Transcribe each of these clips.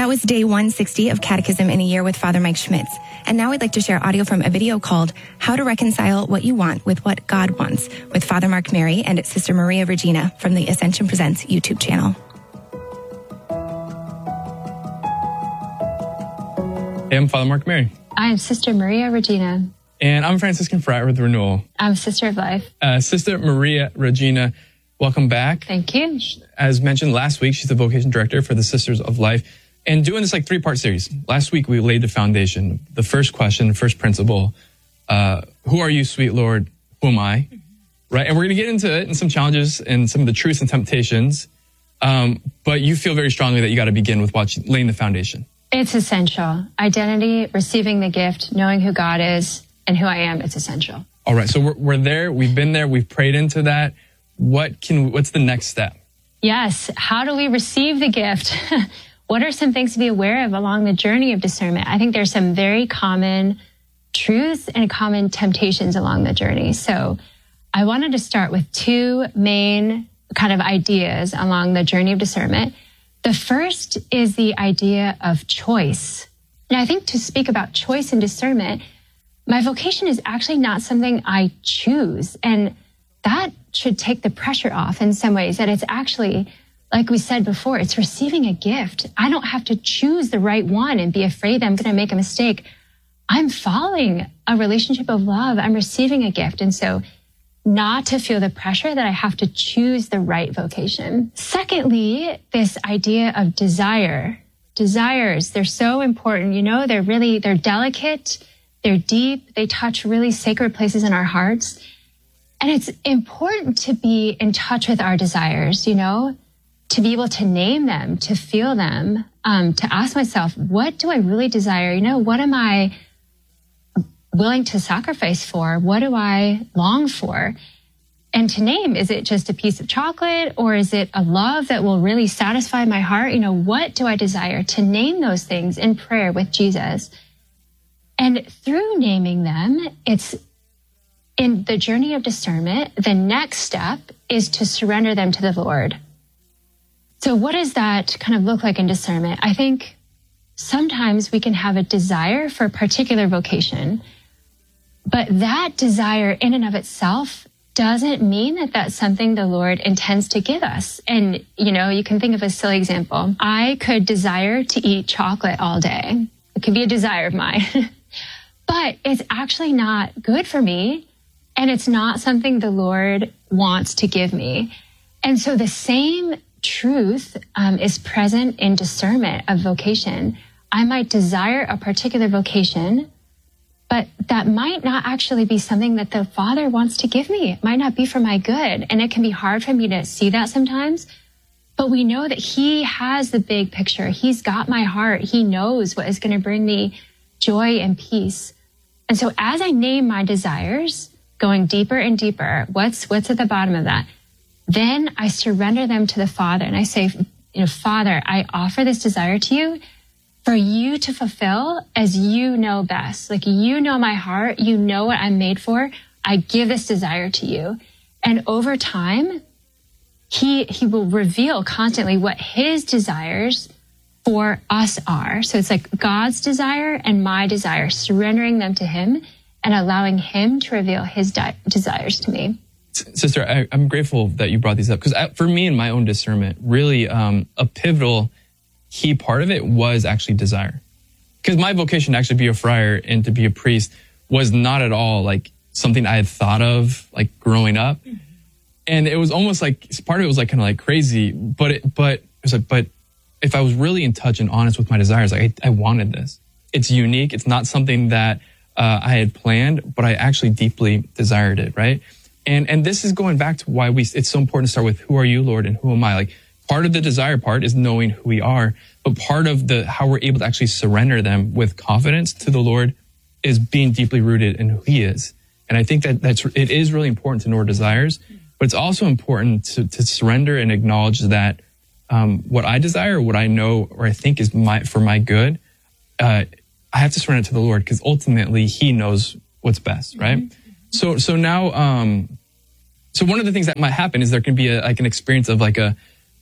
was day 160 of Catechism in a Year with Father Mike Schmitz. And now I'd like to share audio from a video called How to Reconcile What You Want with What God Wants with Father Mark Mary and Sister Maria Regina from the Ascension Presents YouTube channel. Hey, I'm Father Mark Mary. I'm Sister Maria Regina. And I'm Franciscan Friar with Renewal. I'm Sister of Life. Sister Maria Regina, welcome back. Thank you. As mentioned last week, she's the vocation director for the Sisters of Life. And doing this like three-part series. Last week, we laid the foundation. The first question, first principle, who are you, sweet Lord? Who am I? Right? And we're going to get into it and some challenges and some of the truths and temptations. But you feel very strongly that you got to begin with laying the foundation. It's essential. Identity, receiving the gift, knowing who God is and who I am, it's essential. All right. So we're there. We've been there. We've prayed into that. What's the next step? Yes. How do we receive the gift? What are some things to be aware of along the journey of discernment? I think there's some very common truths and common temptations along the journey. So I wanted to start with two main kind of ideas along the journey of discernment. The first is the idea of choice. And I think to speak about choice and discernment, my vocation is actually not something I choose. And that should take the pressure off in some ways, that it's actually, like we said before, it's receiving a gift. I don't have to choose the right one and be afraid that I'm going to make a mistake. I'm following a relationship of love. I'm receiving a gift. And so not to feel the pressure that I have to choose the right vocation. Secondly, this idea of desire. Desires, they're so important. You know, they're delicate, they're deep, they touch really sacred places in our hearts. And it's important to be in touch with our desires, you know, to be able to name them, to feel them, to ask myself, what do I really desire? You know, what am I willing to sacrifice for? What do I long for? And to name, is it just a piece of chocolate or is it a love that will really satisfy my heart? You know, what do I desire? To name those things in prayer with Jesus. And through naming them, it's in the journey of discernment, the next step is to surrender them to the Lord. So what does that kind of look like in discernment? I think sometimes we can have a desire for a particular vocation, but that desire in and of itself doesn't mean that that's something the Lord intends to give us. And, you know, you can think of a silly example. I could desire to eat chocolate all day. It could be a desire of mine, but it's actually not good for me. And it's not something the Lord wants to give me. And so the same truth is present in discernment of vocation. I might desire a particular vocation, but that might not actually be something that the Father wants to give me. It might not be for my good. And it can be hard for me to see that sometimes. But we know that He has the big picture. He's got my heart. He knows what is going to bring me joy and peace. And so as I name my desires, going deeper and deeper, what's at the bottom of that? Then I surrender them to the Father and I say, you know, Father, I offer this desire to you for you to fulfill as you know best. Like, you know my heart, you know what I'm made for. I give this desire to you. And over time, he will reveal constantly what His desires for us are. So it's like God's desire and my desire, surrendering them to Him and allowing Him to reveal His desires to me. Sister, I'm grateful that you brought these up, because for me in my own discernment, really a pivotal key part of it was actually desire. Because my vocation to actually be a friar and to be a priest was not at all like something I had thought of like growing up. Mm-hmm. And it was almost like, part of it was like kind of like crazy, but it was like, but if I was really in touch and honest with my desires, like I wanted this. It's unique. It's not something that I had planned, but I actually deeply desired it, right? And this is going back to why it's so important to start with, who are you, Lord, and who am I? Like, part of the desire part is knowing who we are, but part of how we're able to actually surrender them with confidence to the Lord is being deeply rooted in who He is. And I think it is really important to know our desires, but it's also important to surrender and acknowledge that what I desire, what I know or I think is for my good, I have to surrender to the Lord, because ultimately He knows what's best, right? Mm-hmm. So now, so one of the things that might happen is there can be an experience of like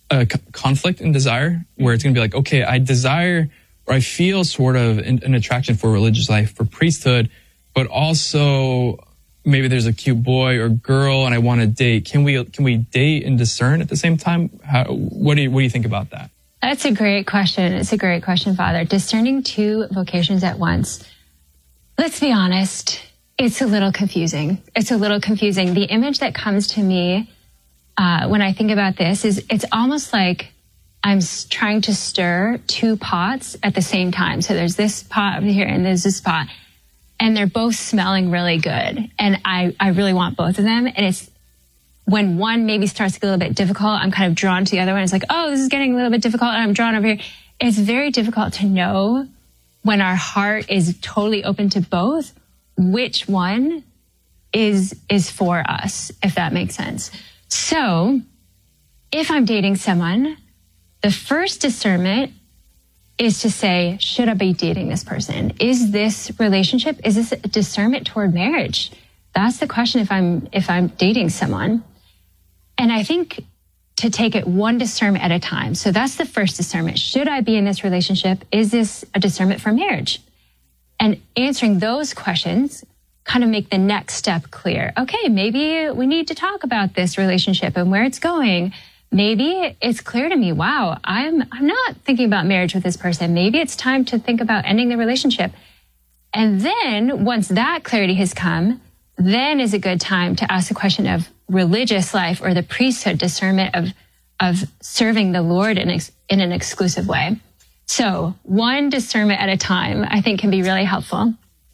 a conflict in desire where it's going to be like, okay, I desire or I feel sort of an attraction for religious life, for priesthood, but also maybe there's a cute boy or girl and I want to date. Can we date and discern at the same time? What do you think about that? That's a great question. It's a great question, Father. Discerning two vocations at once. Let's be honest. It's a little confusing. The image that comes to me when I think about this is it's almost like I'm trying to stir two pots at the same time. So there's this pot over here and there's this pot, and they're both smelling really good. And I really want both of them. And it's when one maybe starts to get a little bit difficult, I'm kind of drawn to the other one. It's like, oh, this is getting a little bit difficult, and I'm drawn over here. It's very difficult to know when our heart is totally open to both, which one is for us, if that makes sense. So if I'm dating someone, the first discernment is to say, should I be dating this person? Is this relationship, is this a discernment toward marriage? That's the question if I'm dating someone. And I think to take it one discernment at a time. So that's the first discernment. Should I be in this relationship? Is this a discernment for marriage? And answering those questions kind of make the next step clear. Okay, maybe we need to talk about this relationship and where it's going. Maybe it's clear to me, wow, I'm not thinking about marriage with this person. Maybe it's time to think about ending the relationship. And then once that clarity has come, then is a good time to ask the question of religious life or the priesthood discernment of serving the Lord in an exclusive way. So one discernment at a time, I think, can be really helpful.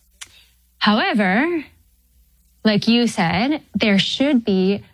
However, like you said, there should be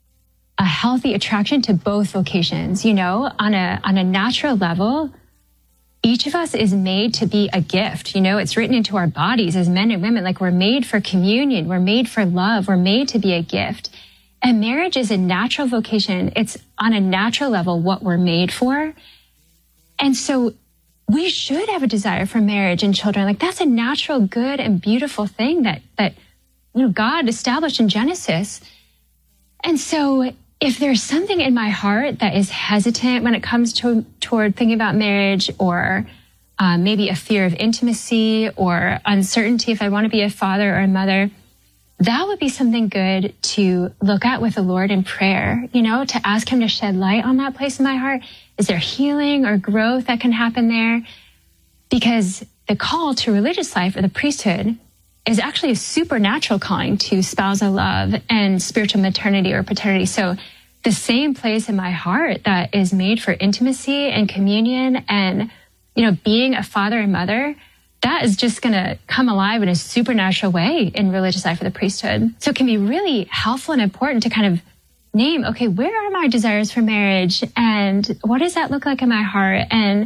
a healthy attraction to both vocations. You know, on a natural level, each of us is made to be a gift. You know, it's written into our bodies as men and women, like we're made for communion, we're made for love, we're made to be a gift. And marriage is a natural vocation. It's on a natural level what we're made for. And so we should have a desire for marriage and children. Like that's a natural, good and beautiful thing that you know, God established in Genesis. And so if there's something in my heart that is hesitant when it comes toward thinking about marriage, or maybe a fear of intimacy or uncertainty if I want to be a father or a mother, that would be something good to look at with the Lord in prayer, you know, to ask him to shed light on that place in my heart. Is there healing or growth that can happen there? Because the call to religious life or the priesthood is actually a supernatural calling to spousal love and spiritual maternity or paternity. So the same place in my heart that is made for intimacy and communion and, you know, being a father and mother, that is just going to come alive in a supernatural way in religious life of the priesthood. So it can be really helpful and important to kind of name, okay, where are my desires for marriage? And what does that look like in my heart? And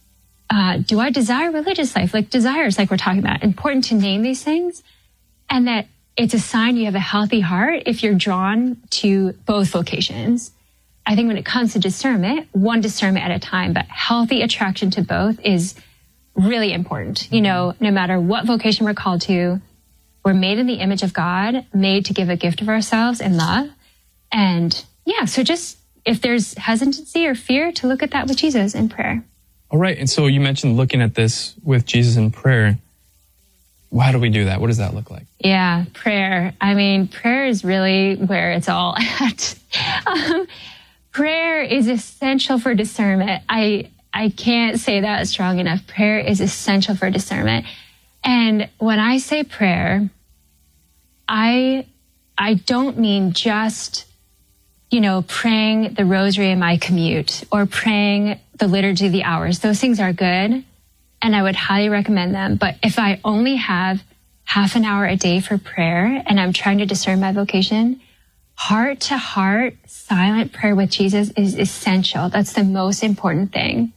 do I desire religious life? Like desires, like we're talking about. Important to name these things. And that it's a sign you have a healthy heart if you're drawn to both vocations. I think when it comes to discernment, one discernment at a time, but healthy attraction to both is really important. You know, no matter what vocation we're called to, we're made in the image of God, made to give a gift of ourselves in love. And yeah, so just if there's hesitancy or fear, to look at that with Jesus in prayer. All right. And so you mentioned looking at this with Jesus in prayer. How do we do that? What does that look like? Yeah, prayer. I mean, prayer is really where it's all at. Prayer is essential for discernment. I can't say that strong enough. Prayer is essential for discernment. And when I say prayer, I don't mean just, you know, praying the rosary in my commute or praying the liturgy of the hours. Those things are good, and I would highly recommend them. But if I only have half an hour a day for prayer and I'm trying to discern my vocation, heart to heart, silent prayer with Jesus is essential. That's the most important thing.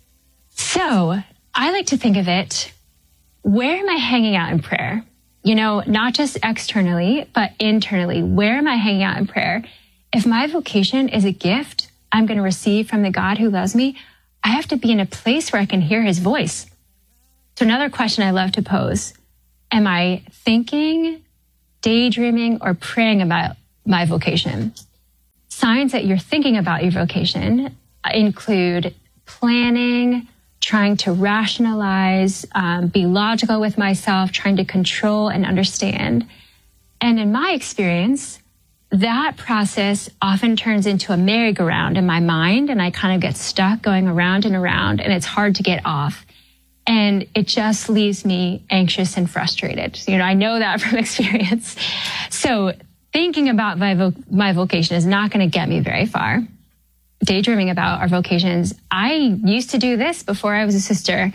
So I like to think of it, where am I hanging out in prayer? You know, not just externally, but internally. Where am I hanging out in prayer? If my vocation is a gift I'm going to receive from the God who loves me, I have to be in a place where I can hear his voice. So another question I love to pose, am I thinking, daydreaming, or praying about my vocation? Signs that you're thinking about your vocation include planning, trying to rationalize, be logical with myself, trying to control and understand. And in my experience, that process often turns into a merry-go-round in my mind, and I kind of get stuck going around and around, and it's hard to get off. And it just leaves me anxious and frustrated. I know that from experience. So thinking about my vocation is not going to get me very far. Daydreaming about our vocations. I used to do this before I was a sister.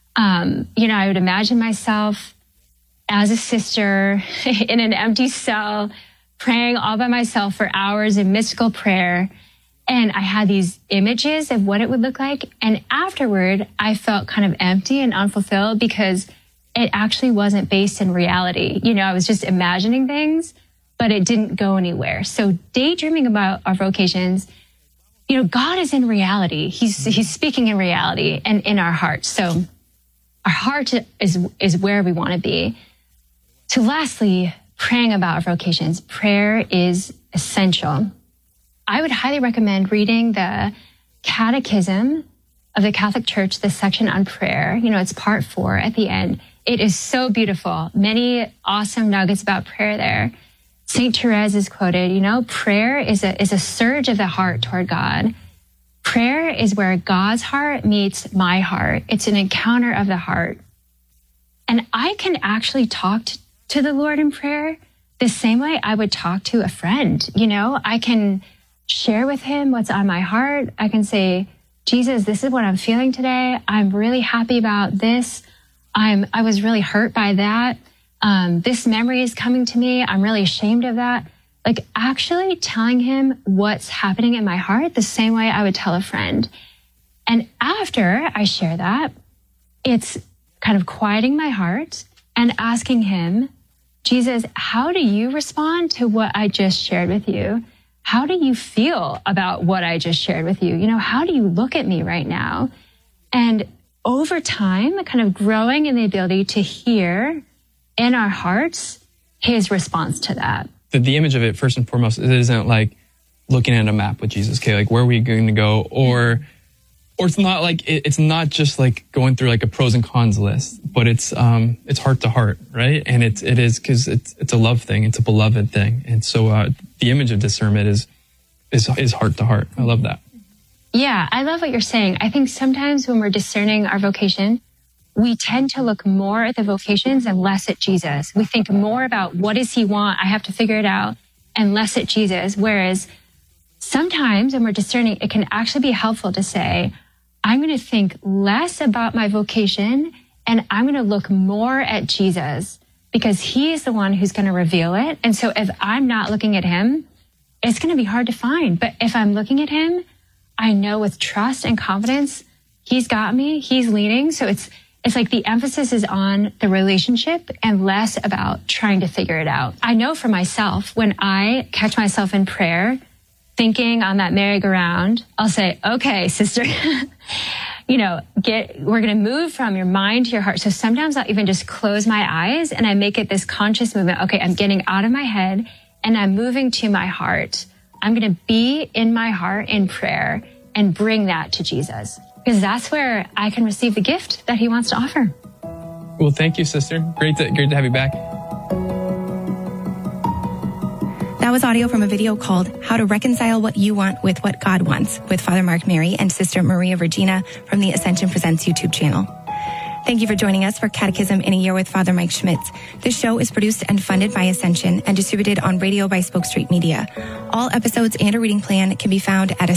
I would imagine myself as a sister in an empty cell, praying all by myself for hours in mystical prayer. And I had these images of what it would look like. And afterward, I felt kind of empty and unfulfilled because it actually wasn't based in reality. I was just imagining things, but it didn't go anywhere. So daydreaming about our vocations, God is in reality. He's speaking in reality and in our hearts. So our heart is where we want to be. So lastly, praying about our vocations. Prayer is essential. I would highly recommend reading the Catechism of the Catholic Church, the section on prayer. It's part 4 at the end. It is so beautiful. Many awesome nuggets about prayer there. St. Therese is quoted, prayer is a surge of the heart toward God. Prayer is where God's heart meets my heart. It's an encounter of the heart. And I can actually talk to the Lord in prayer the same way I would talk to a friend. I can share with him what's on my heart. I can say, Jesus, this is what I'm feeling today. I'm really happy about this. I was really hurt by that. This memory is coming to me. I'm really ashamed of that. Like actually telling him what's happening in my heart the same way I would tell a friend. And after I share that, it's kind of quieting my heart and asking him, Jesus, how do you respond to what I just shared with you? How do you feel about what I just shared with you? How do you look at me right now? And over time, kind of growing in the ability to hear in our hearts his response to that. The image of it, first and foremost, it isn't like looking at a map with Jesus, okay, like where are we going to go? Or it's not like, it's not just like going through like a pros and cons list, but it's heart to heart, right? And it is because it's a love thing. It's a beloved thing. And so the image of discernment is heart to heart. I love that. Yeah, I love what you're saying. I think sometimes when we're discerning our vocation, we tend to look more at the vocations and less at Jesus. We think more about what does he want? I have to figure it out, and less at Jesus. Whereas sometimes when we're discerning, it can actually be helpful to say, I'm going to think less about my vocation and I'm going to look more at Jesus because he is the one who's going to reveal it. And so if I'm not looking at him, it's going to be hard to find. But if I'm looking at him, I know with trust and confidence, he's got me, he's leading. So it's like the emphasis is on the relationship and less about trying to figure it out. I know for myself, when I catch myself in prayer, thinking on that merry-go-round, I'll say, okay, sister, we're going to move from your mind to your heart. So sometimes I'll even just close my eyes and I make it this conscious movement. Okay, I'm getting out of my head and I'm moving to my heart. I'm going to be in my heart in prayer and bring that to Jesus. Because that's where I can receive the gift that he wants to offer. Well, thank you, sister. Great to have you back. That was audio from a video called How to Reconcile What You Want with What God Wants with Father Mark Mary and Sister Maria Regina from the Ascension Presents YouTube channel. Thank you for joining us for Catechism in a Year with Father Mike Schmitz. This show is produced and funded by Ascension and distributed on radio by Spoke Street Media. All episodes and a reading plan can be found at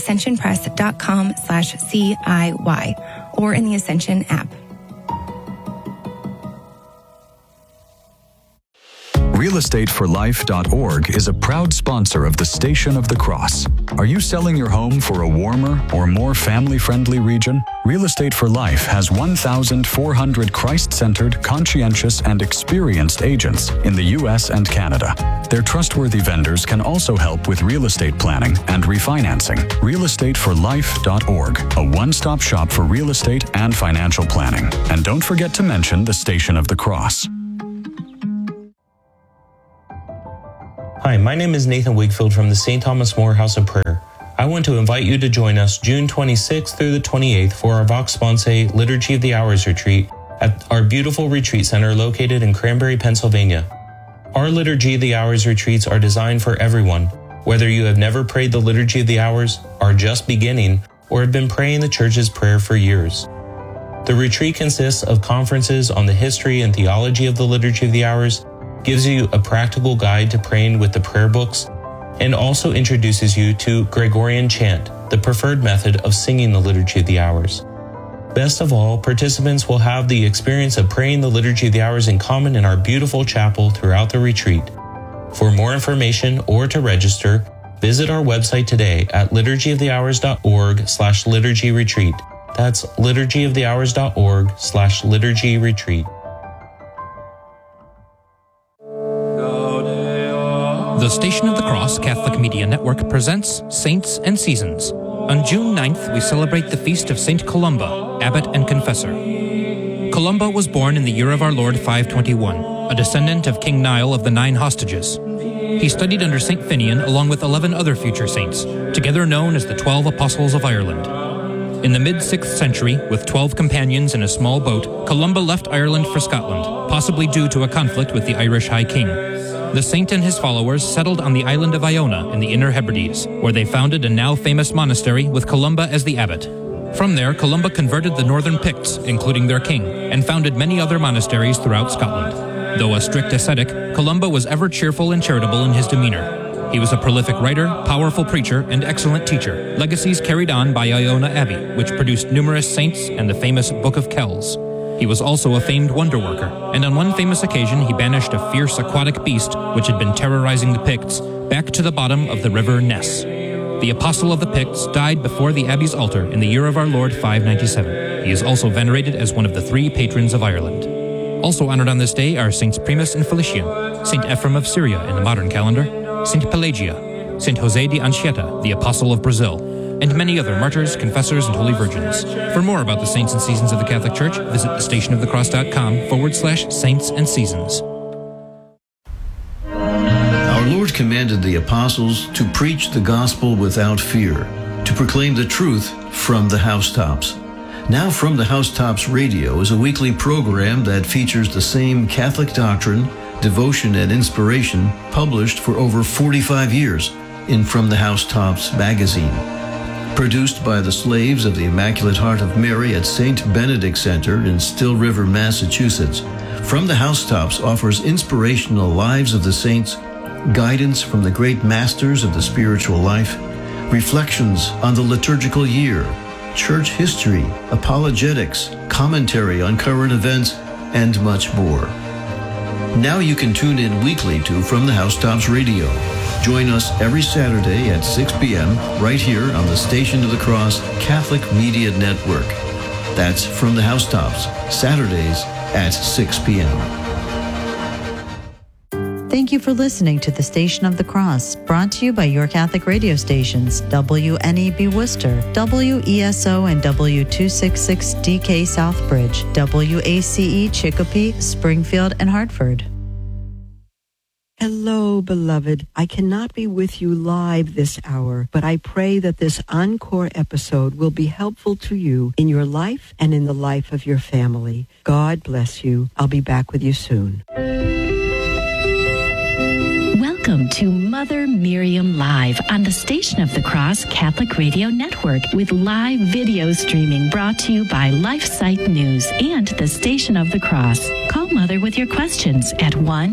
ascensionpress.com/CIY or in the Ascension app. realestateforlife.org is a proud sponsor of the Station of the Cross. Are you selling your home for a warmer or more family-friendly region? Real Estate for Life has 1,400 Christ-centered, conscientious, and experienced agents in the U.S. and Canada. Their trustworthy vendors can also help with real estate planning and refinancing. realestateforlife.org, a one-stop shop for real estate and financial planning. And don't forget to mention the Station of the Cross. Hi, my name is Nathan Wakefield from the St. Thomas More House of Prayer. I want to invite you to join us June 26th through the 28th for our Vox Sponsae Liturgy of the Hours retreat at our beautiful retreat center located in Cranberry, Pennsylvania. Our Liturgy of the Hours retreats are designed for everyone, whether you have never prayed the Liturgy of the Hours, are just beginning, or have been praying the Church's prayer for years. The retreat consists of conferences on the history and theology of the Liturgy of the Hours, gives you a practical guide to praying with the prayer books, and also introduces you to Gregorian chant, the preferred method of singing the Liturgy of the Hours. Best of all, participants will have the experience of praying the Liturgy of the Hours in common in our beautiful chapel throughout the retreat. For more information or to register, visit our website today at liturgyofthehours.org/liturgyretreat. That's liturgyofthehours.org/liturgyretreat. The Station of the Cross Catholic Media Network presents Saints and Seasons. On June 9th, we celebrate the feast of Saint Columba, Abbot and Confessor. Columba was born in the year of our Lord 521, a descendant of King Niall of the Nine Hostages. He studied under St. Finian along with 11 other future saints, together known as the 12 Apostles of Ireland. In the mid-6th century, with 12 companions in a small boat, Columba left Ireland for Scotland, possibly due to a conflict with the Irish High King. The saint and his followers settled on the island of Iona in the Inner Hebrides, where they founded a now famous monastery with Columba as the abbot. From there, Columba converted the northern Picts, including their king, and founded many other monasteries throughout Scotland. Though a strict ascetic, Columba was ever cheerful and charitable in his demeanor. He was a prolific writer, powerful preacher, and excellent teacher, legacies carried on by Iona Abbey, which produced numerous saints and the famous Book of Kells. He was also a famed wonder worker, and on one famous occasion he banished a fierce aquatic beast which had been terrorizing the Picts back to the bottom of the river Ness. The apostle of the Picts died before the abbey's altar in the year of our Lord 597. He is also venerated as one of the 3 patrons of Ireland. Also honored on this day are Saints Primus and Felician, Saint Ephrem of Syria in the modern calendar, Saint Pelagia, Saint Jose de Anchieta, the Apostle of Brazil, and many other martyrs, confessors, and holy virgins. For more about the saints and seasons of the Catholic Church, visit thestationofthecross.com/saints and seasons. Our Lord commanded the apostles to preach the gospel without fear, to proclaim the truth from the housetops. Now From the Housetops Radio is a weekly program that features the same Catholic doctrine, devotion, and inspiration published for over 45 years in From the Housetops magazine. Produced by the slaves of the Immaculate Heart of Mary at St. Benedict Center in Still River, Massachusetts, From the Housetops offers inspirational lives of the saints, guidance from the great masters of the spiritual life, reflections on the liturgical year, church history, apologetics, commentary on current events, and much more. Now you can tune in weekly to From the Housetops Radio. Join us every Saturday at 6 p.m. right here on the Station of the Cross Catholic Media Network. That's From the Housetops, Saturdays at 6 p.m. Thank you for listening to the Station of the Cross, brought to you by your Catholic radio stations, WNEB Worcester, WESO and W266DK Southbridge, WACE Chicopee, Springfield, and Hartford. Hello, beloved. I cannot be with you live this hour, but I pray that this encore episode will be helpful to you in your life and in the life of your family. God bless you. I'll be back with you soon. Welcome to Mother Miriam Live on the Station of the Cross Catholic Radio Network with live video streaming brought to you by LifeSite News and the Station of the Cross. Call Mother with your questions at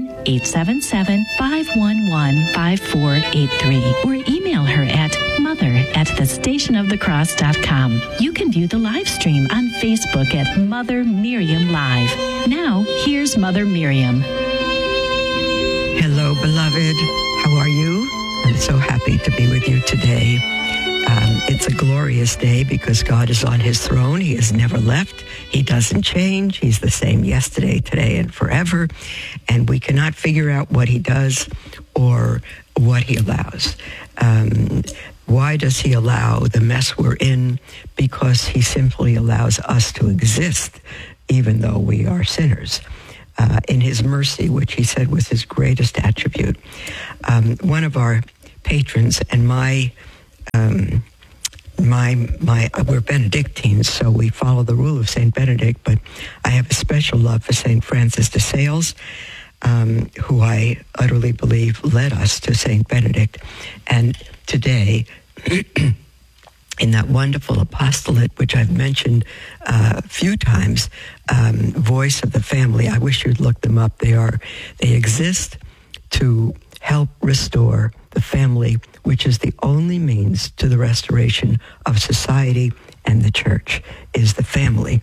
1-877-511-5483 or email her at mother@thestationofthecross.com. You can view the live stream on Facebook at Mother Miriam Live. Now, here's Mother Miriam. Hello, beloved. How are you? I'm so happy to be with you today. It's a glorious day because God is on his throne. He has never left. He doesn't change. He's the same yesterday, today, and forever. And we cannot figure out what he does or what he allows. Why does he allow the mess we're in? Because he simply allows us to exist, even though we are sinners. In his mercy, which he said was his greatest attribute. One of our patrons and my we're Benedictines, so we follow the rule of St. Benedict, but I have a special love for St. Francis de Sales, who I utterly believe led us to St. Benedict. And today, in that wonderful apostolate, which I've mentioned a few times, Voice of the Family, I wish you'd look them up. They exist to help restore the family, which is the only means to the restoration of society and the church, is the family.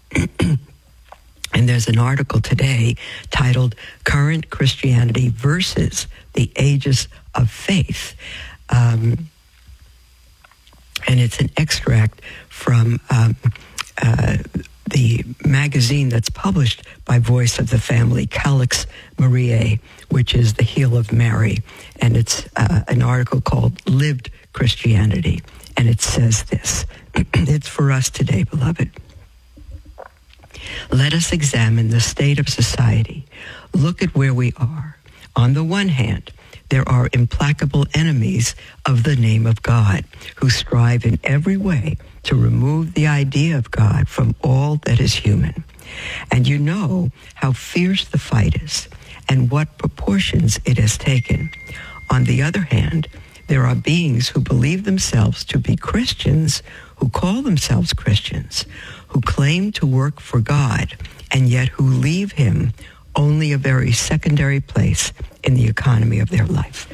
And there's an article today titled Current Christianity versus the Ages of Faith. And it's an extract from the magazine that's published by Voice of the Family, Calix Mariae, which is the Heel of Mary. And it's an article called Lived Christianity. And it says this. It's for us today, beloved. Let us examine the state of society. Look at where we are. On the one hand, there are implacable enemies of the name of God who strive in every way to remove the idea of God from all that is human. And you know how fierce the fight is and what proportions it has taken. On the other hand, there are beings who believe themselves to be Christians, who call themselves Christians, who claim to work for God, and yet who leave him only a very secondary place in the economy of their life.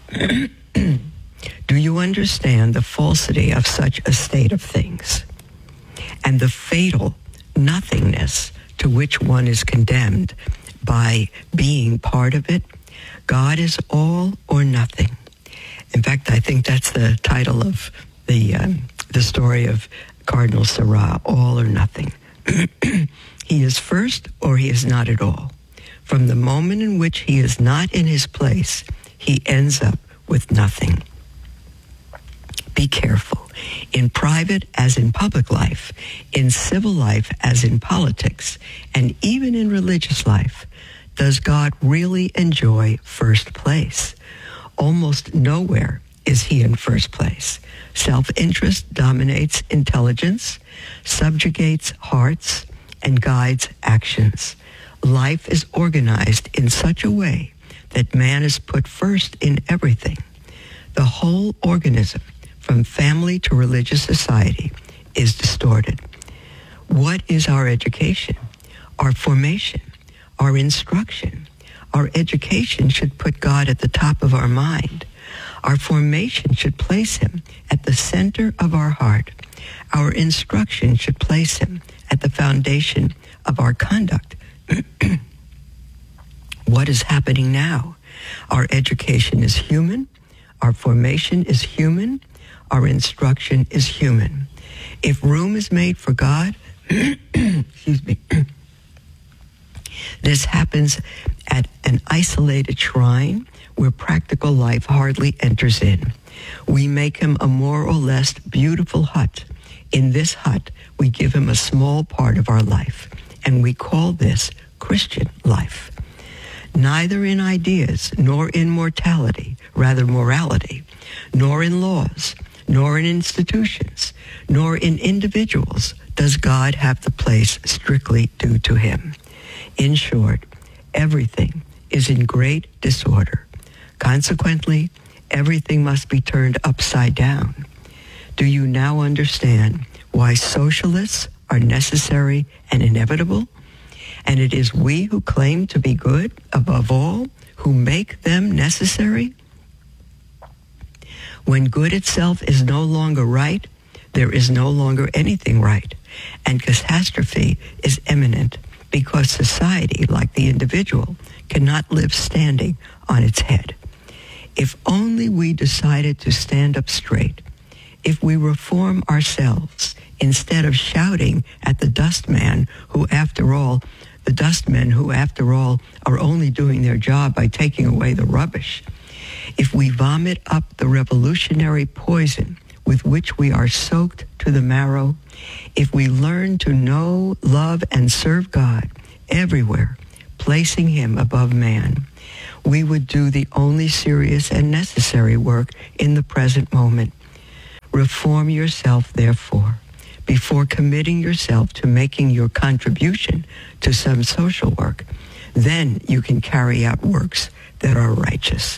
Do you understand the falsity of such a state of things and the fatal nothingness to which one is condemned by being part of it? God is all or nothing. In fact, I think that's the title of the story of Cardinal Sarah, All or Nothing. He is first or he is not at all. From the moment in which he is not in his place, he ends up with nothing. Be careful. In private as in public life, in civil life as in politics, and even in religious life, does God really enjoy first place? Almost nowhere is he in first place. Self-interest dominates intelligence, subjugates hearts, and guides actions. Life is organized in such a way that man is put first in everything. The whole organism, from family to religious society, is distorted. What is our education? Our formation? Our instruction? Our education should put God at the top of our mind. Our formation should place him at the center of our heart. Our instruction should place him at the foundation of our conduct. What is happening now? Our education is human. Our formation is human. Our instruction is human. If room is made for God, excuse me, this happens at an isolated shrine where practical life hardly enters in. We make him a more or less beautiful hut. In this hut, we give him a small part of our life, and we call this Christian life. Neither in ideas, nor in mortality, rather morality, nor in laws, nor in institutions, nor in individuals does God have the place strictly due to him. In short, everything is in great disorder. Consequently, everything must be turned upside down. Do you now understand why socialists are necessary and inevitable? And it is we who claim to be good, above all, who make them necessary? When good itself is no longer right, there is no longer anything right, and catastrophe is imminent because society, like the individual, cannot live standing on its head. If only we decided to stand up straight, if we reform ourselves instead of shouting at the dustmen who, after all, are only doing their job by taking away the rubbish. If we vomit up the revolutionary poison with which we are soaked to the marrow, if we learn to know, love, and serve God everywhere, placing him above man, we would do the only serious and necessary work in the present moment. Reform yourself, therefore, before committing yourself to making your contribution to some social work. Then you can carry out works that are righteous.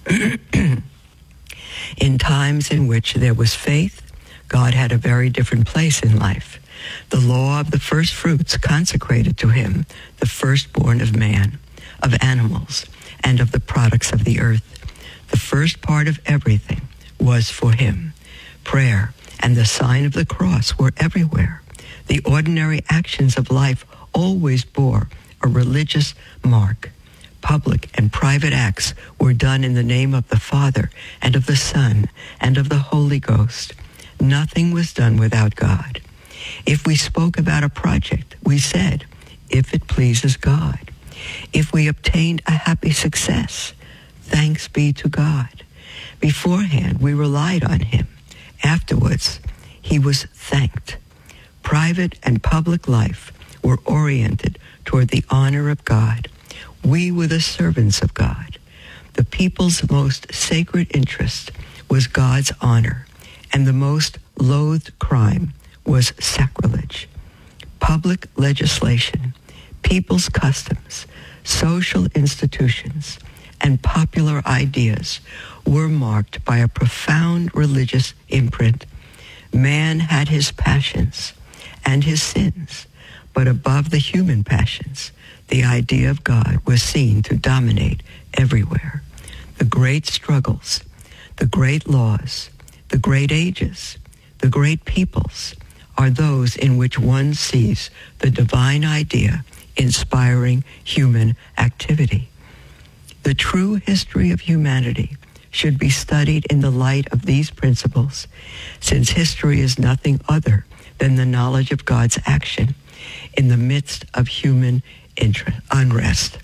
In times in which there was faith, God had a very different place in life. The law of the first fruits consecrated to him the firstborn of man, of animals, and of the products of the earth. The first part of everything was for him. Prayer and the sign of the cross were everywhere. The ordinary actions of life always bore a religious mark. Public and private acts were done in the name of the Father and of the Son and of the Holy Ghost. Nothing was done without God. If we spoke about a project, we said, if it pleases God. If we obtained a happy success, thanks be to God. Beforehand, we relied on him. Afterwards, he was thanked. Private and public life were oriented toward the honor of God. We were the servants of God. The people's most sacred interest was God's honor, and the most loathed crime was sacrilege. Public legislation, people's customs, social institutions, and popular ideas were marked by a profound religious imprint. Man had his passions and his sins, but above the human passions, the idea of God was seen to dominate everywhere. The great struggles, the great laws, the great ages, the great peoples are those in which one sees the divine idea inspiring human activity. The true history of humanity should be studied in the light of these principles, since history is nothing other than the knowledge of God's action in the midst of human unrest.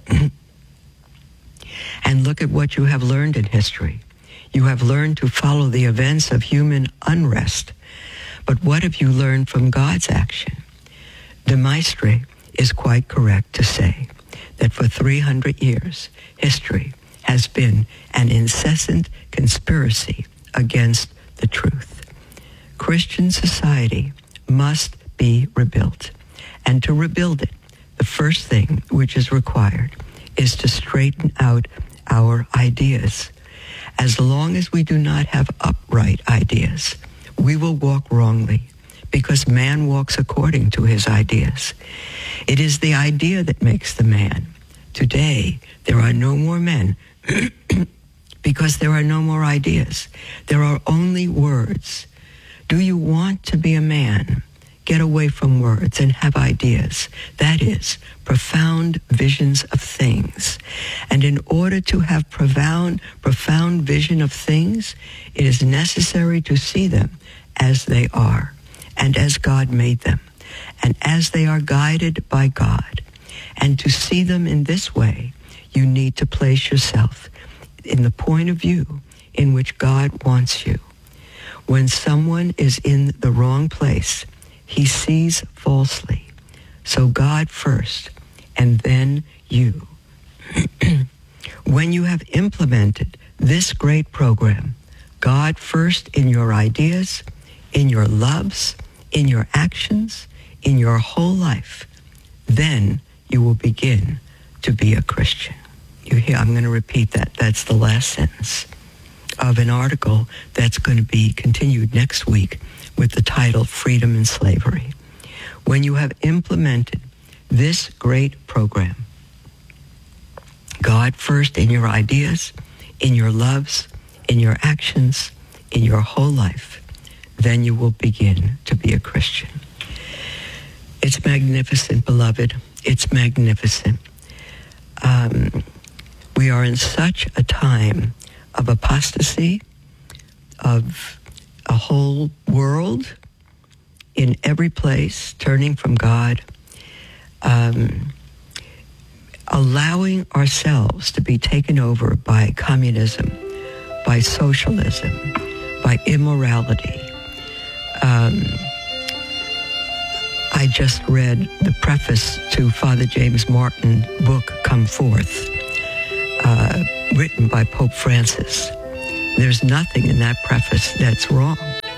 And look at what you have learned in history. You have learned to follow the events of human unrest. But what have you learned from God's action? De Maistre is quite correct to say that for 300 years, history has been an incessant conspiracy against the truth. Christian society must be rebuilt. And to rebuild it, the first thing which is required is to straighten out our ideas. As long as we do not have upright ideas, we will walk wrongly, because man walks according to his ideas. It is the idea that makes the man. Today, there are no more men because there are no more ideas. There are only words. Do you want to be a man? Get away from words and have ideas. That is, profound visions of things. And in order to have profound vision of things, it is necessary to see them as they are and as God made them and as they are guided by God. And to see them in this way, you need to place yourself in the point of view in which God wants you. When someone is in the wrong place, he sees falsely. So God first, and then you. When you have implemented this great program, God first in your ideas, in your loves, in your actions, in your whole life, then you will begin to be a Christian. You hear, I'm going to repeat that. That's the last sentence of an article that's going to be continued next week with the title Freedom and Slavery. When you have implemented this great program, God first in your ideas, in your loves, in your actions, in your whole life, then you will begin to be a Christian. It's magnificent, beloved. It's magnificent. We are in such a time of apostasy, of a whole world in every place turning from God, allowing ourselves to be taken over by communism, by socialism, by immorality. I just read the preface to Father James Martin's book, Come Forth, written by Pope Francis. There's nothing in that preface that's wrong.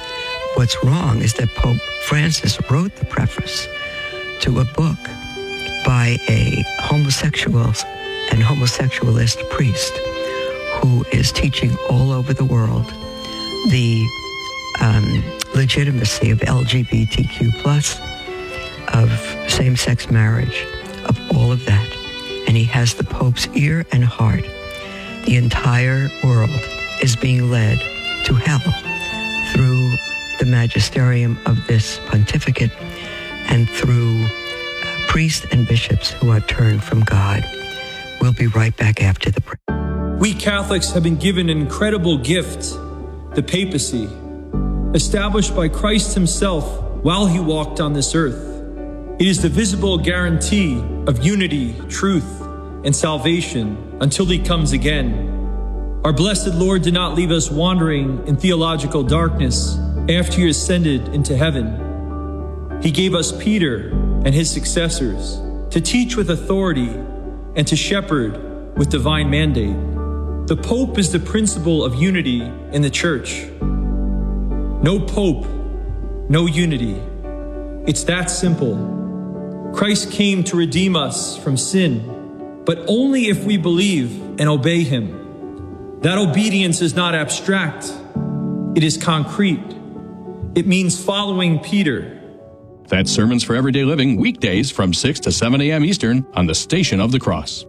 what's wrong is that Pope Francis wrote the preface to a book by a homosexualist priest who is teaching all over the world the legitimacy of LGBTQ+, of same-sex marriage, of all of that. And he has the Pope's ear and heart. The entire world is being led to hell through the magisterium of this pontificate and through priests and bishops who are turned from God. We'll be right back after the break. We Catholics have been given an incredible gift, the papacy, established by Christ himself while he walked on this earth. It is the visible guarantee of unity, truth, and salvation until he comes again. Our blessed Lord did not leave us wandering in theological darkness after he ascended into heaven. He gave us Peter and his successors to teach with authority and to shepherd with divine mandate. The Pope is the principle of unity in the Church. No Pope, no unity. It's that simple. Christ came to redeem us from sin, but only if we believe and obey him. That obedience is not abstract. It is concrete. It means following Peter. That's Sermons for Everyday Living, weekdays from 6 to 7 a.m. Eastern on the Station of the Cross.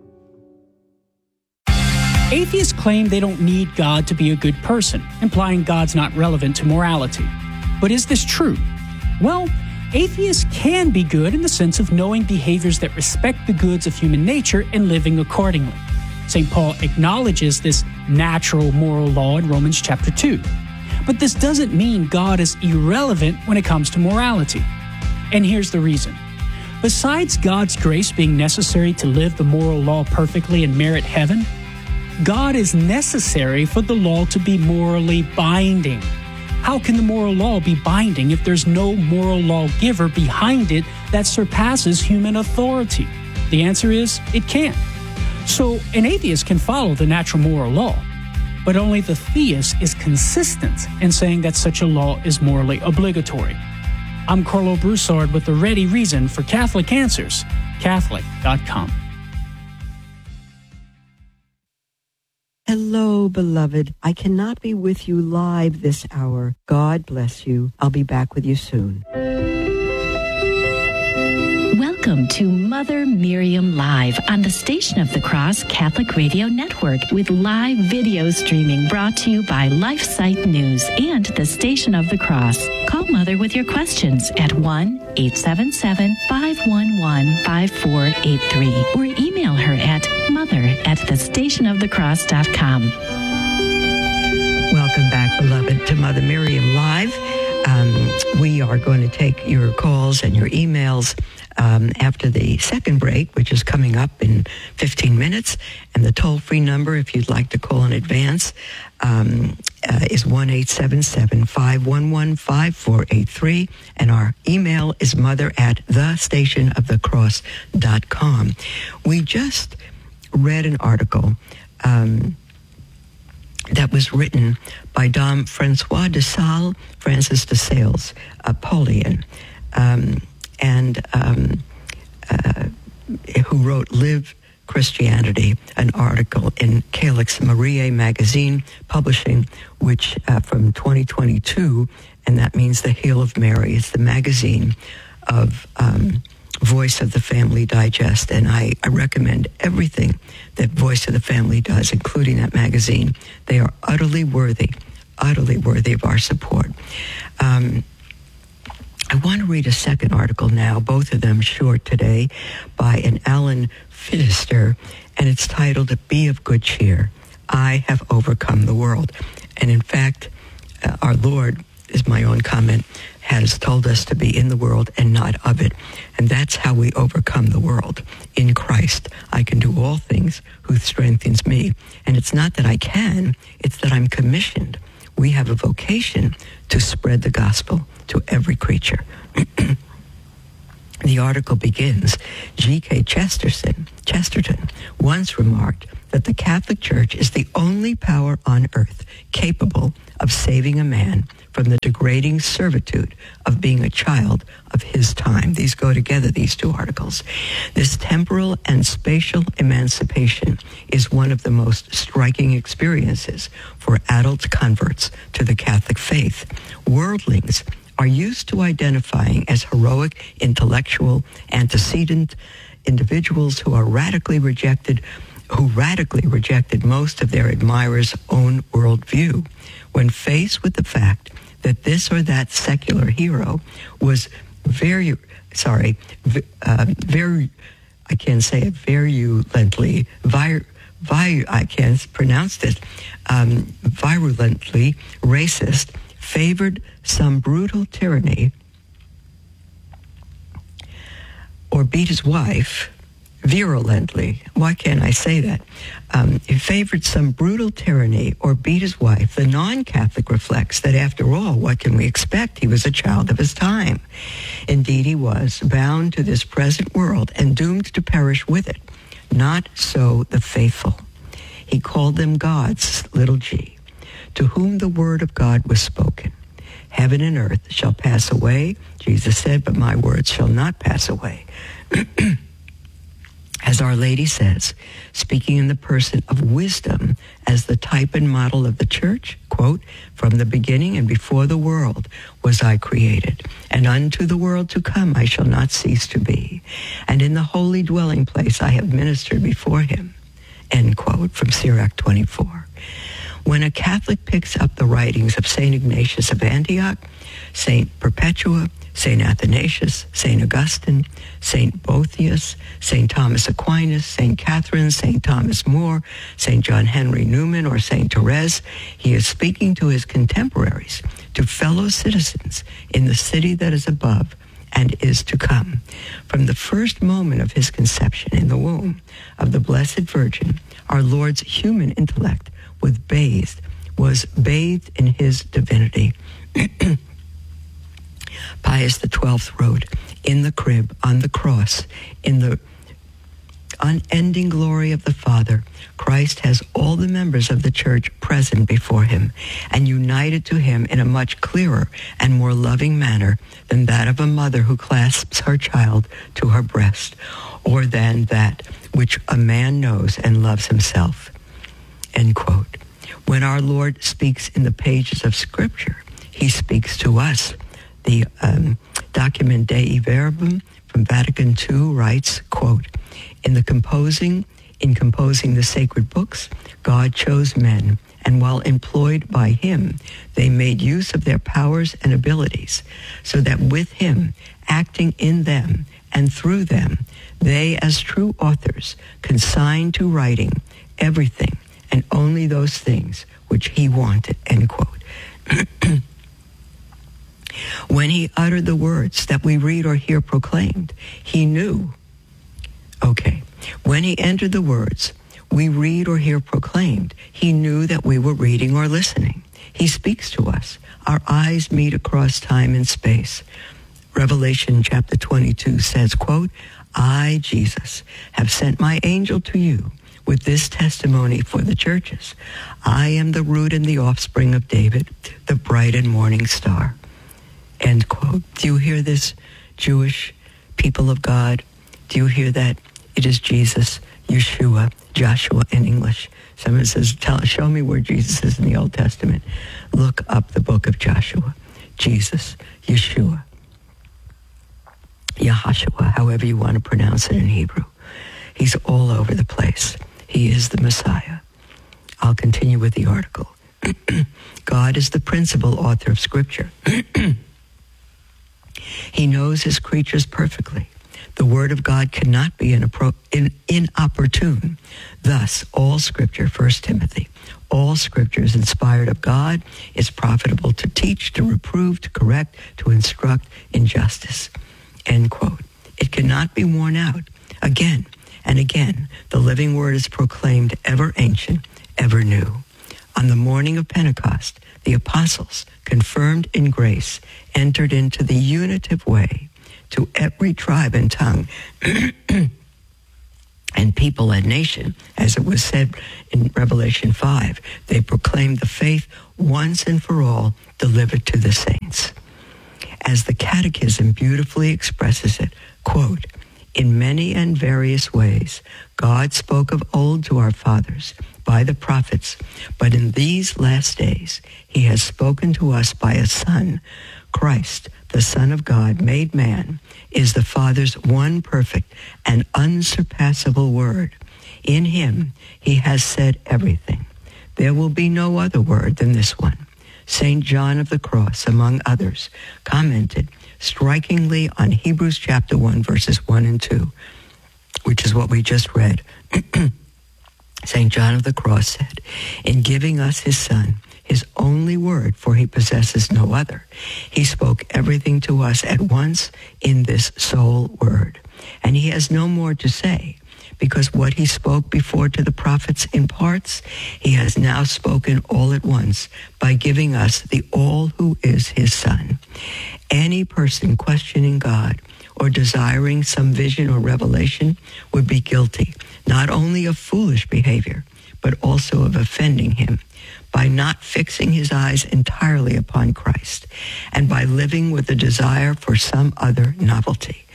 Atheists claim they don't need God to be a good person, implying God's not relevant to morality. But is this true? Well, atheists can be good in the sense of knowing behaviors that respect the goods of human nature and living accordingly. St. Paul acknowledges this natural moral law in Romans chapter 2. But this doesn't mean God is irrelevant when it comes to morality. And here's the reason. Besides God's grace being necessary to live the moral law perfectly and merit heaven, God is necessary for the law to be morally binding. How can the moral law be binding if there's no moral lawgiver behind it that surpasses human authority? The answer is, it can't. So an atheist can follow the natural moral law, but only the theist is consistent in saying that such a law is morally obligatory. I'm Carlo Broussard with the ready reason for Catholic Answers, Catholic.com. Hello, beloved. I cannot be with you live this hour. God bless you. I'll be back with you soon. Welcome to Mother Miriam Live on the Station of the Cross Catholic Radio Network with live video streaming brought to you by LifeSite News and the Station of the Cross. Call Mother with your questions at 1-877-511-5483 or email her at mother@thestationofthecross.com. Welcome back, beloved, to Mother Miriam Live. We are going to take your calls and your emails after the second break, which is coming up in 15 minutes. And the toll-free number, if you'd like to call in advance, is 1-877-511-5483. And our email is mother@thestationofthecross.com. We just read an article that was written by Dom Francois de Sales, Francis de Sales, Paulian, who wrote Live Christianity, an article in Calyx Mariae magazine, publishing, which from 2022, and that means the Hail of Mary. It's the magazine of Voice of the Family Digest, and I recommend everything that Voice of the Family does, including that magazine. They are utterly worthy of our support. I want to read a second article now, both of them short today, by an Alan Fiddister, and it's titled, Be of Good Cheer, I Have Overcome the World. And in fact, our Lord, is my own comment, has told us to be in the world and not of it. And that's how we overcome the world. In Christ, I can do all things who strengthens me. And it's not that I can, it's that I'm commissioned. We have a vocation to spread the gospel to every creature. The article begins, G.K. Chesterton once remarked that the Catholic Church is the only power on earth capable of saving a man from the degrading servitude of being a child of his time. These go together, these two articles. This temporal and spatial emancipation is one of the most striking experiences for adult converts to the Catholic faith. Worldlings are used to identifying as heroic, intellectual, antecedent individuals who radically rejected most of their admirers' own worldview. When faced with the fact that this or that secular hero was virulently racist, favored some brutal tyranny, or beat his wife virulently. Why can't I say that? He favored some brutal tyranny or beat his wife. The non-Catholic reflects that, after all, what can we expect? He was a child of his time. Indeed, he was bound to this present world and doomed to perish with it. Not so the faithful. He called them gods, little g, to whom the word of God was spoken. Heaven and earth shall pass away, Jesus said, but my words shall not pass away. As Our Lady says, speaking in the person of wisdom as the type and model of the church, quote, from the beginning and before the world was I created, and unto the world to come I shall not cease to be. And in the holy dwelling place I have ministered before him, end quote, from Sirach 24. When a Catholic picks up the writings of St. Ignatius of Antioch, St. Perpetua, St. Athanasius, St. Augustine, St. Boethius, St. Thomas Aquinas, St. Catherine, St. Thomas More, St. John Henry Newman, or St. Therese, he is speaking to his contemporaries, to fellow citizens in the city that is above and is to come. From the first moment of his conception in the womb of the Blessed Virgin, our Lord's human intellect was bathed in his divinity. Pius XII wrote, in the crib, on the cross, in the unending glory of the Father, Christ has all the members of the church present before him and united to him in a much clearer and more loving manner than that of a mother who clasps her child to her breast, or than that which a man knows and loves himself, end quote. When our Lord speaks in the pages of Scripture, he speaks to us. The Document Dei Verbum from Vatican II writes, quote, in composing the sacred books, God chose men, and while employed by him, they made use of their powers and abilities, so that with him, acting in them and through them, they, as true authors, consigned to writing everything and only those things which he wanted, end quote. When he uttered the words that we read or hear proclaimed, he knew. Okay. When he entered the words we read or hear proclaimed, he knew that we were reading or listening. He speaks to us. Our eyes meet across time and space. Revelation chapter 22 says, quote, I, Jesus, have sent my angel to you with this testimony for the churches. I am the root and the offspring of David, the bright and morning star. End quote. Do you hear this, Jewish people of God? Do you hear that? It is Jesus, Yeshua, Joshua in English. Someone says, show me where Jesus is in the Old Testament. Look up the book of Joshua. Jesus, Yeshua, Yahashua, however you want to pronounce it in Hebrew. He's all over the place. He is the Messiah. I'll continue with the article. God is the principal author of Scripture. He knows his creatures perfectly. The word of God cannot be inopportune. Thus, all Scripture, 1 Timothy, all Scripture is inspired of God, is profitable to teach, to reprove, to correct, to instruct in justice. End quote. It cannot be worn out. Again and again, the living word is proclaimed, ever ancient, ever new. On the morning of Pentecost, the apostles, confirmed in grace, entered into the unitive way to every tribe and tongue and people and nation, as it was said in Revelation 5. They proclaimed the faith once and for all delivered to the saints. As the Catechism beautifully expresses it, quote, in many and various ways, God spoke of old to our fathers by the prophets, but in these last days, he has spoken to us by a Son. Christ, the Son of God, made man, is the Father's one perfect and unsurpassable word. In him, he has said everything. There will be no other word than this one. St. John of the Cross, among others, commented strikingly on Hebrews chapter 1, verses 1 and 2, which is what we just read. St. John of the Cross said, in giving us his Son, his only word, for he possesses no other, he spoke everything to us at once in this sole word. And he has no more to say, because what he spoke before to the prophets in parts, he has now spoken all at once by giving us the all who is his Son. Any person questioning God or desiring some vision or revelation would be guilty not only of foolish behavior, but also of offending him by not fixing his eyes entirely upon Christ and by living with a desire for some other novelty.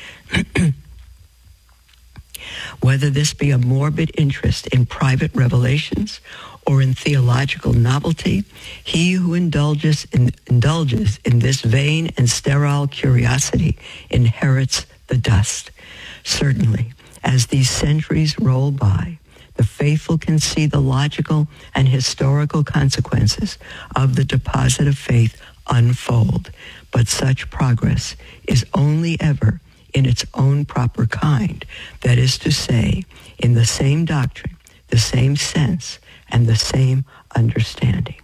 Whether this be a morbid interest in private revelations or in theological novelty, he who indulges in this vain and sterile curiosity inherits the dust. Certainly, as these centuries roll by, the faithful can see the logical and historical consequences of the deposit of faith unfold, but such progress is only ever in its own proper kind, that is to say, in the same doctrine, the same sense, and the same understanding.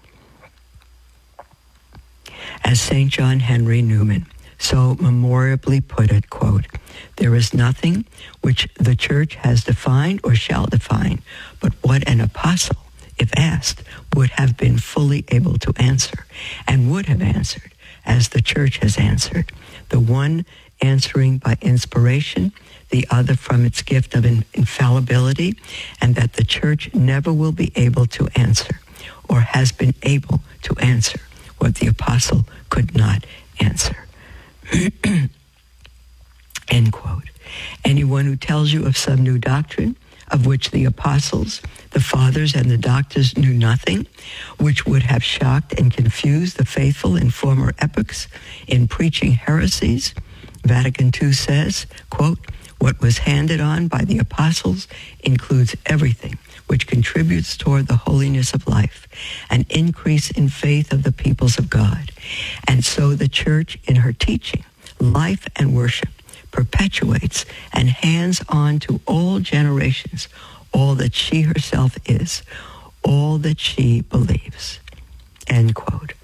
As St. John Henry Newman so memorably put it, quote, there is nothing which the Church has defined or shall define, but what an apostle, if asked, would have been fully able to answer, and would have answered as the Church has answered, the one answering by inspiration, the other from its gift of infallibility, and that the Church never will be able to answer, or has been able to answer, what the apostle could not answer. End quote. Anyone who tells you of some new doctrine of which the apostles, the fathers, and the doctors knew nothing, which would have shocked and confused the faithful in former epochs in preaching heresies, Vatican II says, quote, what was handed on by the apostles includes everything which contributes toward the holiness of life, an increase in faith of the peoples of God. And so the Church, in her teaching, life, and worship, perpetuates and hands on to all generations all that she herself is, all that she believes. End quote.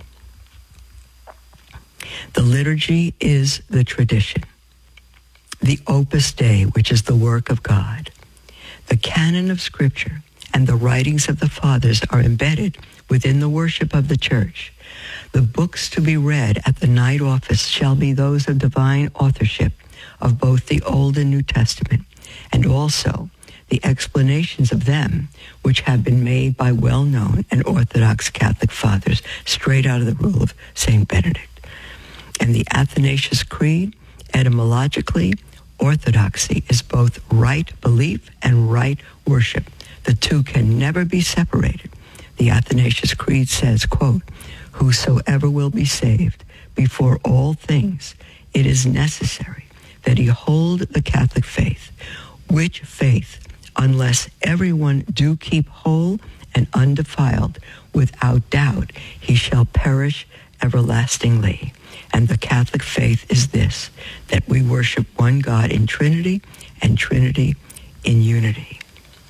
The liturgy is the tradition, the Opus Dei, which is the work of God. The canon of Scripture and the writings of the Fathers are embedded within the worship of the Church. The books to be read at the night office shall be those of divine authorship of both the Old and New Testament, and also the explanations of them which have been made by well-known and Orthodox Catholic Fathers straight out of the rule of St. Benedict. And the Athanasius Creed, etymologically, orthodoxy is both right belief and right worship. The two can never be separated. The Athanasius Creed says, quote, whosoever will be saved, before all things, it is necessary that he hold the Catholic faith, which faith, unless everyone do keep whole and undefiled, without doubt he shall perish everlastingly. And the Catholic faith is this, that we worship one God in Trinity and Trinity in unity.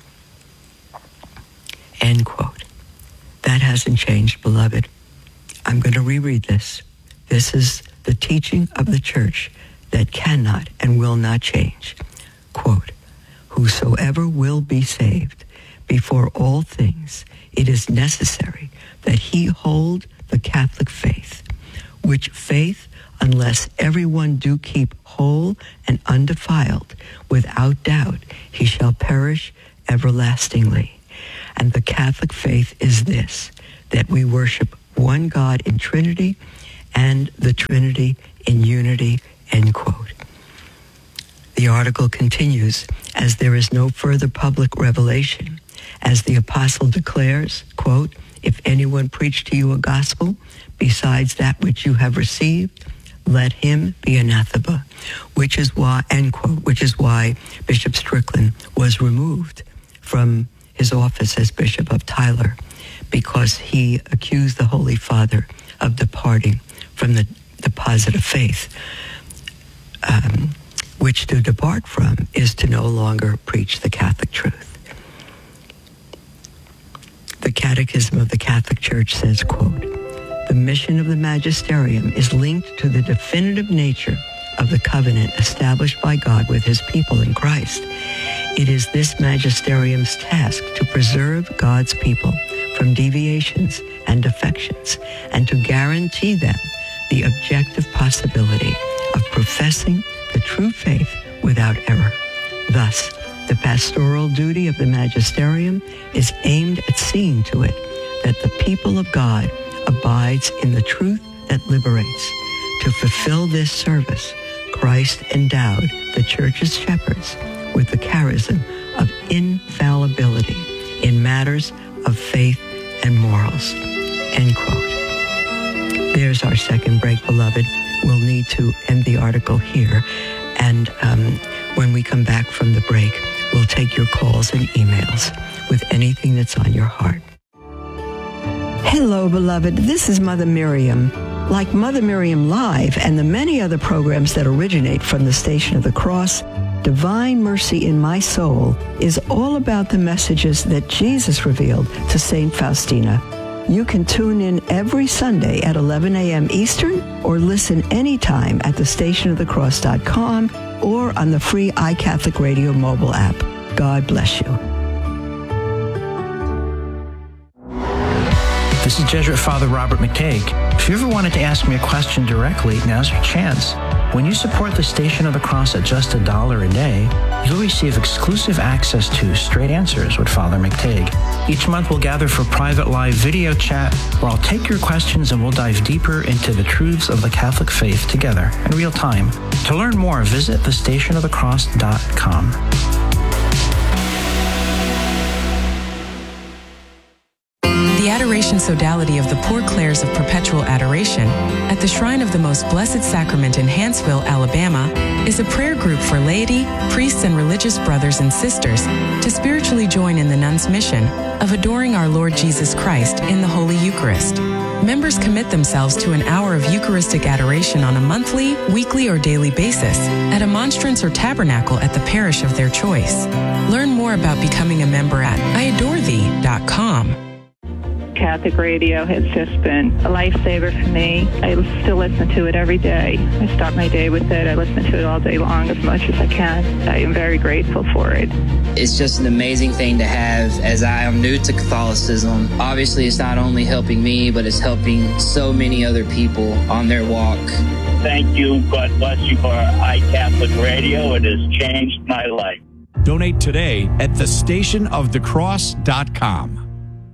End quote. That hasn't changed, beloved. I'm going to reread this. This is the teaching of the Church that cannot and will not change. Quote, whosoever will be saved, before all things, it is necessary that he hold the Catholic faith, which faith, unless everyone do keep whole and undefiled, without doubt he shall perish everlastingly. And the Catholic faith is this, that we worship one God in Trinity and the Trinity in unity, end quote. The article continues, as there is no further public revelation, as the apostle declares, quote, if anyone preach to you a gospel besides that which you have received, let him be anathema, which is why, end quote, which is why Bishop Strickland was removed from his office as Bishop of Tyler, because he accused the Holy Father of departing from the deposit of faith, which to depart from is to no longer preach the Catholic truth. The Catechism of the Catholic Church says, quote, the mission of the magisterium is linked to the definitive nature of the covenant established by God with his people in Christ. It is this magisterium's task to preserve God's people from deviations and defections and to guarantee them the objective possibility of professing the true faith without error. Thus, the pastoral duty of the magisterium is aimed at seeing to it that the people of God abides in the truth that liberates. To fulfill this service, Christ endowed the church's shepherds with the charism of infallibility in matters of faith and morals, end quote. There's our second break, beloved. We'll need to end the article here. And when we come back from the break, we'll take your calls and emails with anything that's on your heart. Hello, beloved. This is Mother Miriam. Like Mother Miriam Live and the many other programs that originate from the Station of the Cross, Divine Mercy in My Soul is all about the messages that Jesus revealed to St. Faustina. You can tune in every Sunday at 11 a.m. Eastern or listen anytime at thestationofthecross.com or on the free iCatholic Radio mobile app. God bless you. This is Jesuit Father Robert McTague. If you ever wanted to ask me a question directly, now's your chance. When you support the Station of the Cross at just $1 a day, you'll receive exclusive access to Straight Answers with Father McTague. Each month we'll gather for private live video chat where I'll take your questions and we'll dive deeper into the truths of the Catholic faith together in real time. To learn more, visit thestationofthecross.com. The Adoration Sodality of the Poor Clares of Perpetual Adoration at the Shrine of the Most Blessed Sacrament in Hanceville, Alabama, is a prayer group for laity, priests, and religious brothers and sisters to spiritually join in the nuns' mission of adoring our Lord Jesus Christ in the Holy Eucharist. Members commit themselves to an hour of Eucharistic adoration on a monthly, weekly, or daily basis at a monstrance or tabernacle at the parish of their choice. Learn more about becoming a member at iadorethee.com. Catholic radio has just been a lifesaver for me. I still listen to it every day. I start my day with it. I listen to it all day long as much as I can. I am very grateful for it. It's just an amazing thing to have, as I am new to Catholicism. Obviously, it's not only helping me, but it's helping so many other people on their walk. Thank you. God bless you for iCatholic Radio. It has changed my life. Donate today at thestationofthecross.com.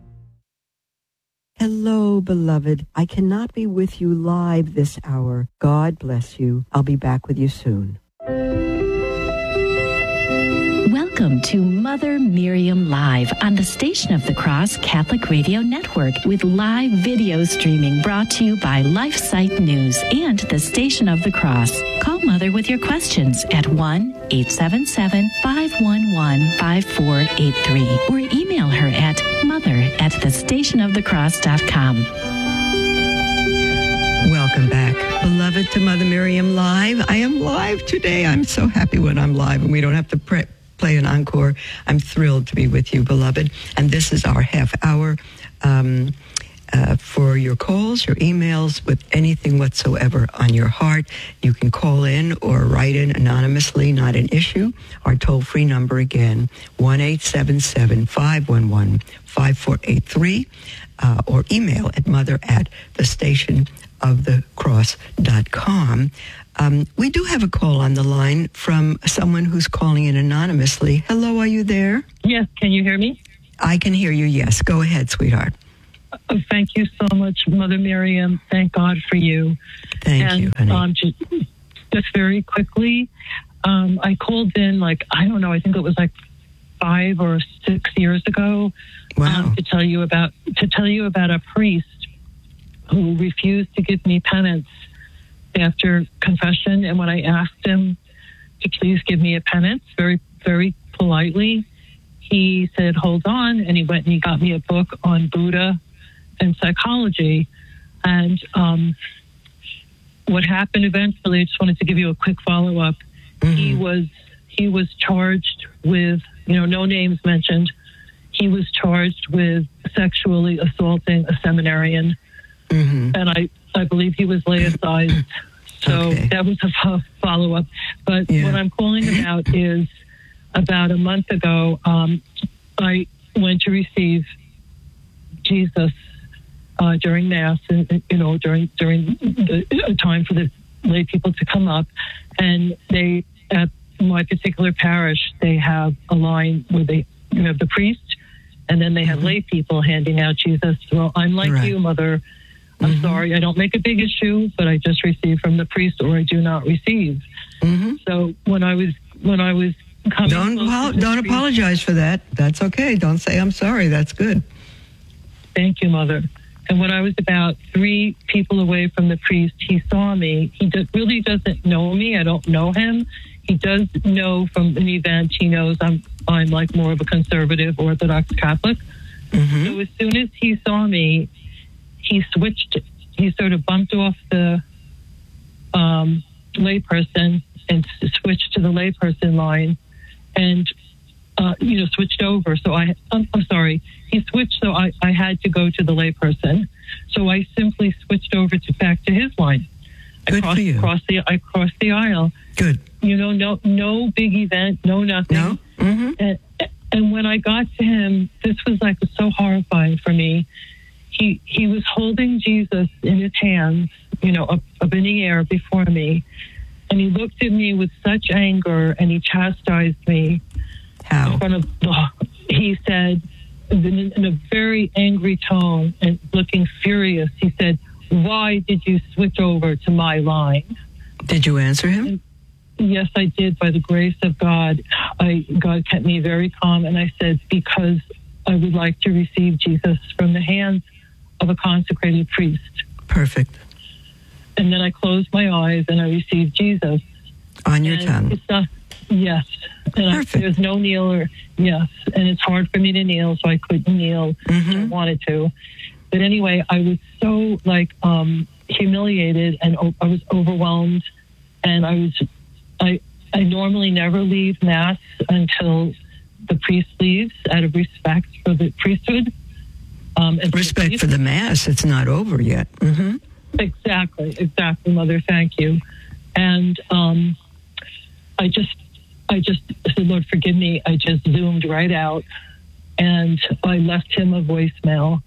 Hello, beloved. I cannot be with you live this hour. God bless you. I'll be back with you soon. Welcome to Mother Miriam Live on the Station of the Cross Catholic Radio Network with live video streaming brought to you by LifeSite News and the Station of the Cross. Call Mother with your questions at 1-877-511-5483 or email her at mother@thestationofthecross.com. Welcome back, beloved, to Mother Miriam Live. I am live today. I'm so happy when I'm live and we don't have to play an encore. I'm thrilled to be with you, beloved. And this is our half hour for your calls, your emails, with anything whatsoever on your heart. You can call in or write in anonymously, not an issue. Our toll-free number again, 1-877-511-5483, or email at mother@thestationofthecross.com. stationofthecross.com. We do have a call on the line from someone who's calling in anonymously. Hello, are you there? Yes, can you hear me? I can hear you, yes. Go ahead, sweetheart. Thank you so much, Mother Miriam. Thank God for you. Thank you, honey. Just very quickly, I called in, I think it was 5 or 6 years ago. Wow. To tell you about a priest who refused to give me penance after confession. And when I asked him to please give me a penance, very, very politely, he said, hold on. And he went and he got me a book on Buddha and psychology. And what happened eventually, I just wanted to give you a quick follow-up. Mm-hmm. He was charged with, no names mentioned. He was charged with sexually assaulting a seminarian. Mm-hmm. And I believe he was laicized. So that was a follow-up. But what I'm calling about is about a month ago, I went to receive Jesus during Mass, and during the time for the lay people to come up. And they, at my particular parish, they have a line where you have the priest, and then they have lay people handing out Jesus. Well, I'm like you, Mother. I'm sorry, I don't make a big issue, but I just receive from the priest, or I do not receive. Mm-hmm. So when I was coming, don't apologize for that. That's okay. Don't say I'm sorry. That's good. Thank you, Mother. And when I was about 3 people away from the priest, he saw me. He really doesn't know me. I don't know him. He does know from an event. He knows I'm more of a conservative Orthodox Catholic. Mm-hmm. So as soon as he saw me, he sort of bumped off the layperson and switched to the layperson line and, switched over. So I'm sorry. He switched, so I had to go to the layperson. So I simply switched over back to his line. Good for you. I crossed the aisle. Good. No big event, no nothing. No? Mm-hmm. And when I got to him, this was so horrifying for me. He was holding Jesus in his hands, up in the air before me. And he looked at me with such anger, and he chastised me. How? In front of he said, in a very angry tone and looking furious, he said, why did you switch over to my line? Did you answer him? And yes, I did. By the grace of God, God kept me very calm. And I said, because I would like to receive Jesus from the hands of a consecrated priest. Perfect. And then I closed my eyes and I received Jesus. On your tongue. It's not, yes. And there's no kneel yes. And it's hard for me to kneel, so I couldn't kneel. I wanted to. But anyway, I was so humiliated, and I was overwhelmed. And I normally never leave Mass until the priest leaves out of respect for the priesthood. And respect for the Mass. It's not over yet. Mm-hmm. Exactly, Mother. Thank you. And I just said, Lord, forgive me. I just zoomed right out, and I left him a voicemail.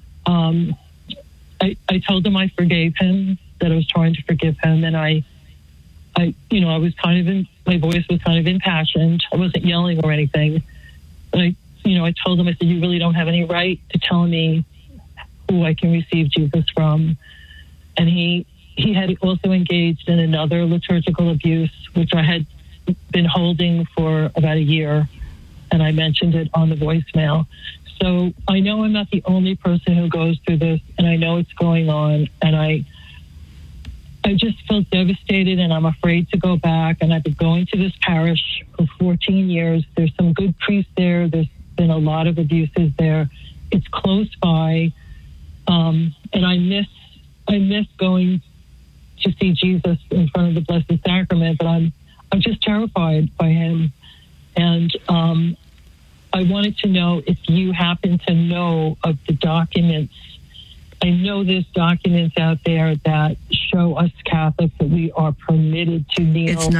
I told him I forgave him, that I was trying to forgive him, and I was my voice was kind of impassioned. I wasn't yelling or anything. But I told him, I said, you really don't have any right to tell me who I can receive Jesus from. And he had also engaged in another liturgical abuse, which I had been holding for about a year, and I mentioned it on the voicemail. So I know I'm not the only person who goes through this, and I know it's going on, and I just felt devastated, and I'm afraid to go back. And I've been going to this parish for 14 years. There's some good priests there. There's been a lot of abuses there. It's close by, and I miss going to see Jesus in front of the Blessed Sacrament, but I'm just terrified by him. And I wanted to know if you happen to know of the documents. I know there's documents out there that show us Catholics that we are permitted to kneel. It's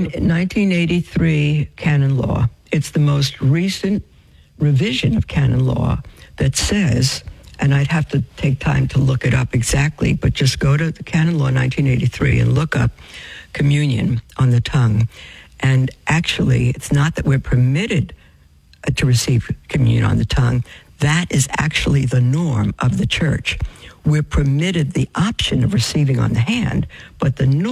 1983 canon law. It's the most recent revision of canon law that says and I'd have to take time to look it up exactly, but just go to the Canon Law 1983 and look up communion on the tongue. And actually, it's not that we're permitted to receive communion on the tongue. That is actually the norm of the church. We're permitted the option of receiving on the hand, but the norm